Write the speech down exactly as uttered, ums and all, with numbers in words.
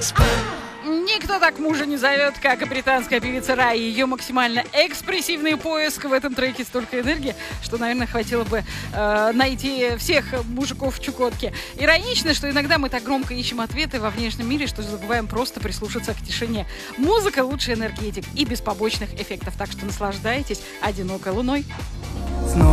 Никто так мужа не зовет, как и британская певица Рай. Ее максимально экспрессивный поиск. В этом треке столько энергии, что, наверное, хватило бы э, найти всех мужиков в Чукотке. Иронично, что иногда мы так громко ищем ответы во внешнем мире, что забываем просто прислушаться к тишине. Музыка — лучший энергетик и без побочных эффектов. Так что наслаждайтесь одинокой луной.